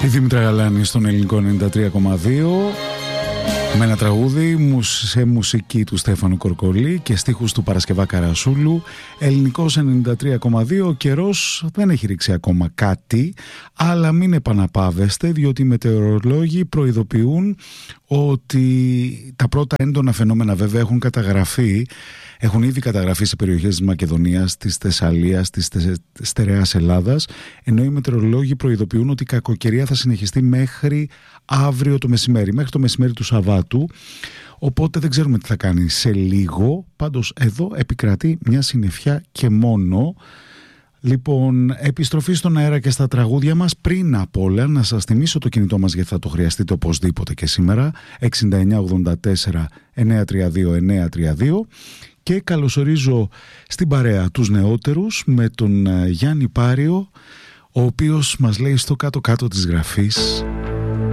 Η Δήμητρα Γαλάνη στον ελληνικό 93,2 με ένα τραγούδι σε μουσική του Στέφανου Κορκολή και στίχους του Παρασκευά Καρασούλου. Ελληνικός 93,2. Ο καιρός δεν έχει ρίξει ακόμα κάτι, αλλά μην επαναπάβεστε, διότι οι μετεωρολόγοι προειδοποιούν ότι τα πρώτα έντονα φαινόμενα βέβαια έχουν ήδη καταγραφεί σε περιοχές της Μακεδονίας, της Θεσσαλίας, της στερεάς Ελλάδας, ενώ οι μετεωρολόγοι προειδοποιούν ότι η κακοκαιρία θα συνεχιστεί μέχρι αύριο το μεσημέρι, μέχρι το μεσημέρι του Σαββάτου. Οπότε δεν ξέρουμε τι θα κάνει σε λίγο. Πάντως εδώ επικρατεί μια συννεφιά και μόνο. Λοιπόν, επιστροφή στον αέρα και στα τραγούδια μας. Πριν απ' όλα να σας θυμίσω το κινητό μας, γιατί θα το χρειαστείτε οπωσδήποτε και σήμερα. 6984 932 932. Και καλωσορίζω στην παρέα τους νεότερους με τον Γιάννη Πάριο, ο οποίος μας λέει στο κάτω-κάτω της γραφής: